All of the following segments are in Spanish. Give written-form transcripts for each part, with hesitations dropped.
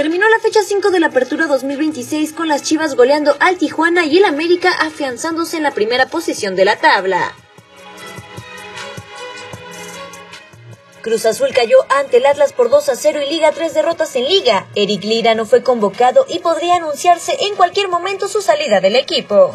Terminó la fecha 5 de la Apertura 2026 con las Chivas goleando al Tijuana y el América afianzándose en la primera posición de la tabla. Cruz Azul cayó ante el Atlas por 2-0 y liga 3 derrotas en liga. Eric Lira no fue convocado y podría anunciarse en cualquier momento su salida del equipo.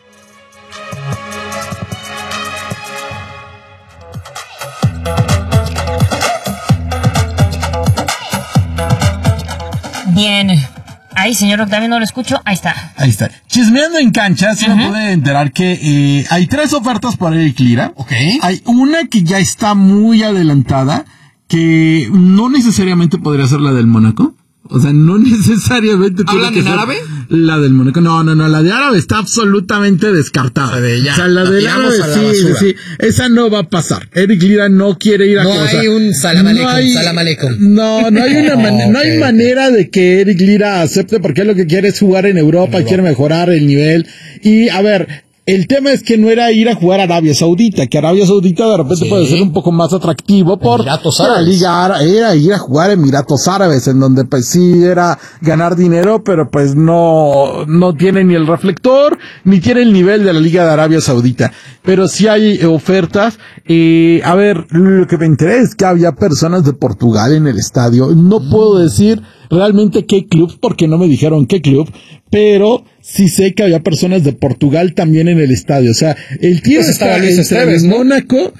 Bien. Ahí, señor Octavio, no lo escucho. Ahí está. Ahí está. Chismeando en cancha, se me puede enterar que hay 3 ofertas para Eric Lira. Ok. Hay una que ya está muy adelantada, que no necesariamente podría ser la del Mónaco. O sea, no necesariamente tiene ¿Hablan que en ser árabe? La del Mónaco. No, la de árabe está absolutamente descartada. Ya, o sea, la del árabe sí, esa no va a pasar. Eric Lira no quiere ir a No hay un salam aleikum. No hay manera de que Eric Lira acepte, porque él lo que quiere es jugar en Europa. Quiere mejorar el nivel. Y a ver, el tema es que no era ir a jugar a Arabia Saudita, que Arabia Saudita de repente puede ser un poco más atractivo por la Liga Árabe. Era ir a jugar a Emiratos Árabes, en donde pues sí era ganar dinero, pero pues no tiene ni el reflector, ni tiene el nivel de la Liga de Arabia Saudita. Pero sí hay ofertas. A ver, lo que me enteré es que había personas de Portugal en el estadio. No puedo decir realmente qué club, porque no me dijeron qué club, pero sí sé que había personas de Portugal también en el estadio. O sea, el tío estaba entre el Mónaco,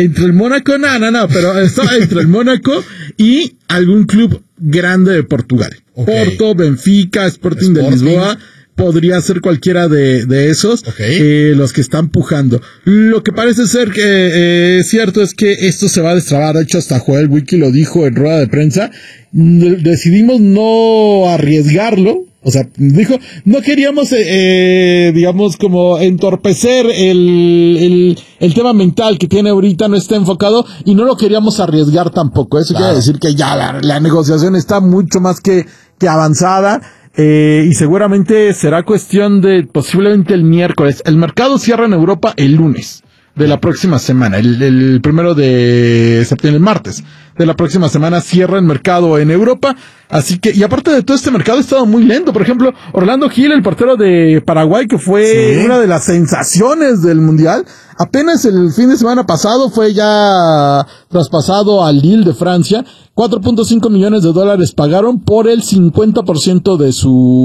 pero estaba entre el Mónaco y algún club grande de Portugal. Okay. Porto, Benfica, Sporting de Lisboa. Podría ser cualquiera de esos, los que están pujando. Lo que parece ser que es cierto es que esto se va a destrabar. De hecho, hasta Joel Wiki lo dijo en rueda de prensa. Decidimos no arriesgarlo. O sea, dijo, no queríamos, digamos, como entorpecer el tema mental que tiene ahorita, no está enfocado, y no lo queríamos arriesgar tampoco. Eso quiere decir que ya la negociación está mucho más que avanzada. Y seguramente será cuestión de posiblemente el miércoles. El mercado cierra en Europa el lunes de la próxima semana, el 1 de septiembre, el martes de la próxima semana cierra el mercado en Europa. Así que, y aparte de todo, este mercado ha estado muy lento. Por ejemplo, Orlando Gil, el portero de Paraguay, que fue una de las sensaciones del Mundial, apenas el fin de semana pasado fue ya traspasado al Lille de Francia. $4.5 millones pagaron por el 50% de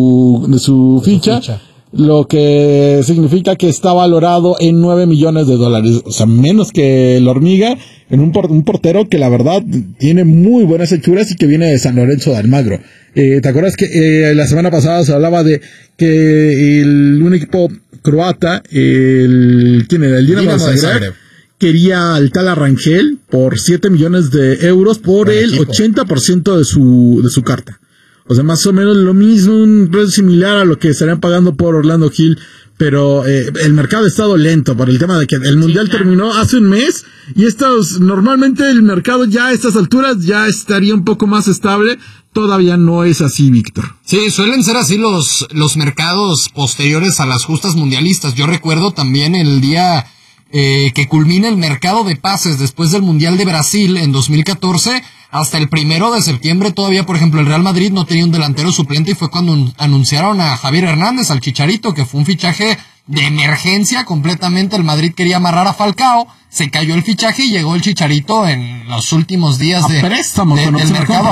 su ficha. Lo que significa que está valorado en $9 millones. O sea, menos que el Hormiga, en un portero que la verdad tiene muy buenas hechuras y que viene de San Lorenzo de Almagro. ¿Te acuerdas que la semana pasada se hablaba de que un equipo croata, ¿quién era? El Dinamo Zagreb, quería al tal Arrangel por €7 millones por el 80% de su carta. O sea, más o menos lo mismo, un precio similar a lo que estarían pagando por Orlando Gil, pero el mercado ha estado lento por el tema de que el Mundial terminó hace un mes y normalmente el mercado ya a estas alturas ya estaría un poco más estable. Todavía no es así, Víctor. Sí, suelen ser así los mercados posteriores a las justas mundialistas. Yo recuerdo también el día que culmina el mercado de pases después del Mundial de Brasil en 2014, hasta el 1 de septiembre todavía, por ejemplo, el Real Madrid no tenía un delantero suplente y fue cuando anunciaron a Javier Hernández, al Chicharito, que fue un fichaje de emergencia completamente. El Madrid quería amarrar a Falcao, se cayó el fichaje y llegó el Chicharito en los últimos días del mercado.